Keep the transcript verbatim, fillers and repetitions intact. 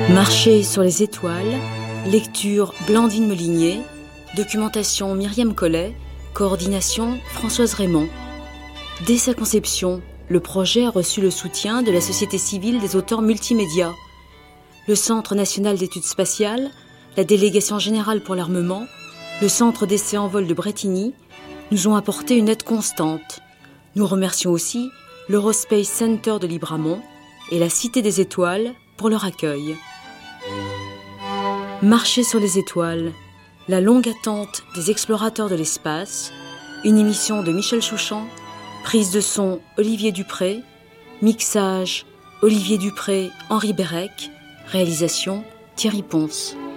Marcher sur les étoiles, lecture Blandine Molinier, documentation Myriam Collet, coordination Françoise Raymond. Dès sa conception, le projet a reçu le soutien de la Société civile des auteurs multimédia, le Centre national d'études spatiales, la Délégation générale pour l'armement, le Centre d'essais en vol de Brétigny nous ont apporté une aide constante. Nous remercions aussi l'Eurospace Center de Libramont et la Cité des Étoiles pour leur accueil. Marcher sur les étoiles, la longue attente des explorateurs de l'espace, une émission de Michel Chouchan, prise de son Olivier Dupré, mixage Olivier Dupré, Henri Bérec, réalisation Thierry Ponce.